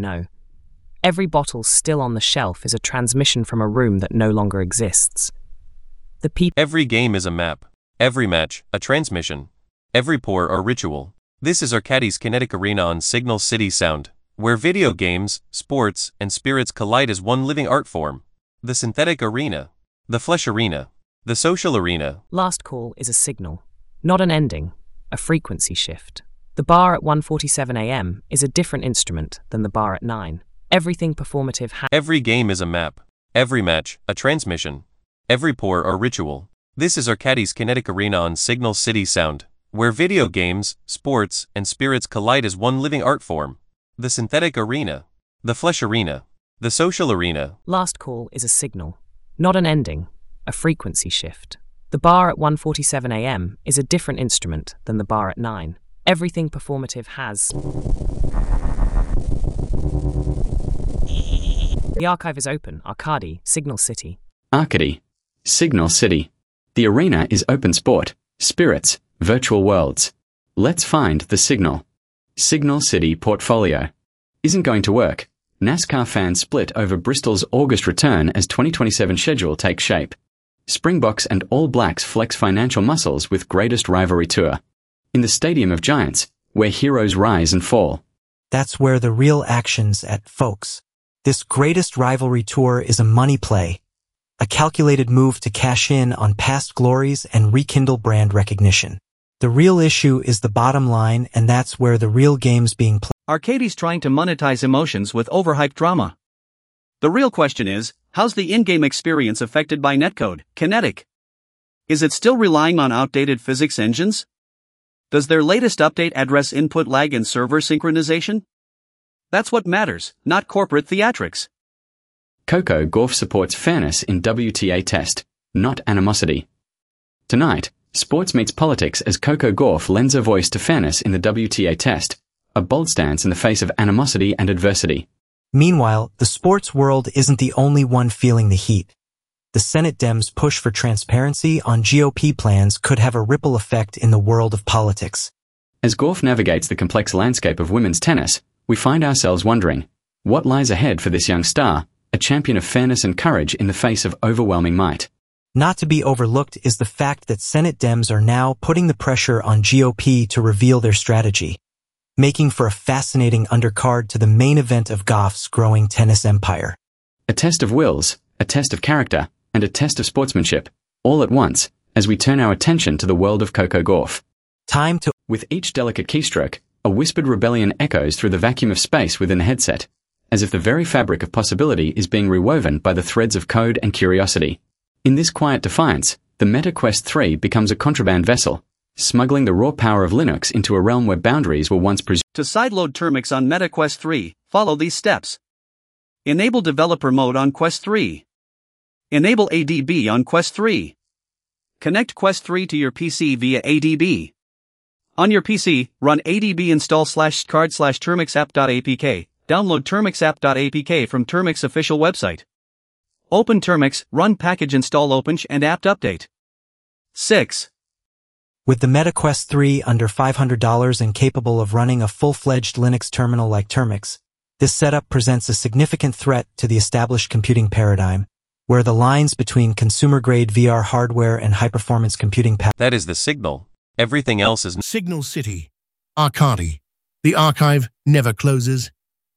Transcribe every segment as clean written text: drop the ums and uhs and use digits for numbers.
know. Every bottle still on the shelf is a transmission from a room that no longer exists. The people. Every game is a map. Every match, a transmission. Every pour, a ritual. This is Arcadi's kinetic arena on Signal City Sound, where video games, sports, and spirits collide as one living art form. The synthetic arena. The flesh arena. The social arena. Last call is a signal, not an ending, a frequency shift. The bar at 1:47 a.m. is a different instrument than the bar at 9. Everything performative has. Every game is a map. Every match, a transmission. Every pour, a ritual. This is Arcadi's kinetic arena on Signal City Sound, where video games, sports, and spirits collide as one living art form. The synthetic arena. The flesh arena. The social arena. Last call is a signal, not an ending, a frequency shift. The bar at 1:47 a.m. is a different instrument than the bar at 9. Everything performative has. The archive is open. Arcadi, Signal City. Arcady, Signal City. The arena is open sport, spirits, virtual worlds. Let's find the signal. Signal City portfolio. Isn't going to work. NASCAR fans split over Bristol's August return as 2027 schedule takes shape. Springboks and All Blacks flex financial muscles with greatest rivalry tour. In the Stadium of Giants, where heroes rise and fall. That's where the real action's at, folks. This greatest rivalry tour is a money play. A calculated move to cash in on past glories and rekindle brand recognition. The real issue is the bottom line, and that's where the real game's being played. Arcadi's trying to monetize emotions with overhyped drama. The real question is, how's the in-game experience affected by netcode, Kinetic? Is it still relying on outdated physics engines? Does their latest update address input lag and server synchronization? That's what matters, not corporate theatrics. Coco Gauff supports fairness in WTA test, not animosity. Tonight, sports meets politics as Coco Gauff lends a voice to fairness in the WTA test, a bold stance in the face of animosity and adversity. Meanwhile, the sports world isn't the only one feeling the heat. The Senate Dems' push for transparency on GOP plans could have a ripple effect in the world of politics. As Gauff navigates the complex landscape of women's tennis, we find ourselves wondering, what lies ahead for this young star, a champion of fairness and courage in the face of overwhelming might? Not to be overlooked is the fact that Senate Dems are now putting the pressure on GOP to reveal their strategy, making for a fascinating undercard to the main event of Gauff's growing tennis empire. A test of wills, a test of character, and a test of sportsmanship, all at once, as we turn our attention to the world of Coco Gauff. Time to. With each delicate keystroke, a whispered rebellion echoes through the vacuum of space within the headset, as if the very fabric of possibility is being rewoven by the threads of code and curiosity. In this quiet defiance, the Meta Quest 3 becomes a contraband vessel, smuggling the raw power of Linux into a realm where boundaries were once presumed. To sideload Termux on Meta Quest 3, follow these steps. Enable developer mode on Quest 3. Enable ADB on Quest 3. Connect Quest 3 to your PC via ADB. On your PC, run ADB install /card/termuxapp.apk. Download termuxapp.apk from Termux official website. Open Termux, run package install opensh and apt update. 6. With the Meta Quest 3 under $500 and capable of running a full-fledged Linux terminal like Termux, this setup presents a significant threat to the established computing paradigm, where the lines between consumer-grade VR hardware and high-performance computing That is the signal. Everything else is Signal City. Arcadi. The archive never closes.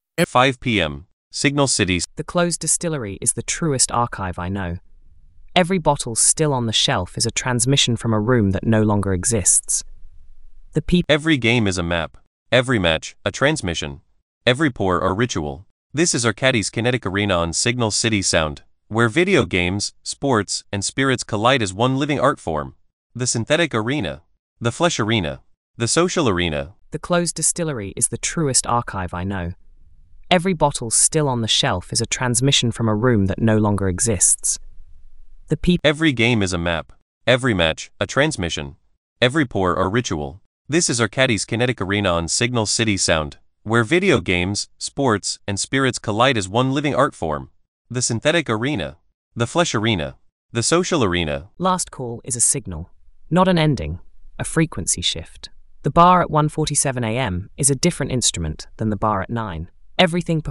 5 p.m. Signal City. The closed distillery is the truest archive I know. Every bottle still on the shelf is a transmission from a room that no longer exists. The people. Every game is a map. Every match, a transmission. Every pour, a ritual. This is Arcadi's kinetic arena on Signal City Sound, where video games, sports, and spirits collide as one living art form. The synthetic arena. The flesh arena. The social arena. The closed distillery is the truest archive I know. Every bottle still on the shelf is a transmission from a room that no longer exists. The people. Every game is a map. Every match, a transmission. Every pour, a ritual. This is Arcadi's kinetic arena on Signal City Sound, where video games, sports, and spirits collide as one living art form. The synthetic arena. The flesh arena. The social arena. Last call is a signal, not an ending, a frequency shift. The bar at 1:47 a.m. is a different instrument than the bar at 9. Everything